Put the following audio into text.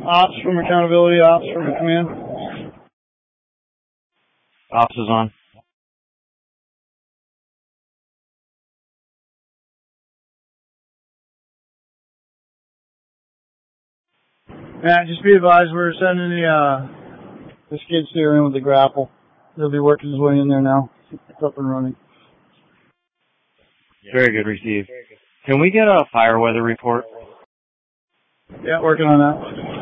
Ops from accountability, ops from command. Ops is on. Yeah, just be advised we're sending the skid steer in with the grapple. He'll be working his way in there now. It's up and running. Very good, receive. Can we get a fire weather report? Yeah, working on that.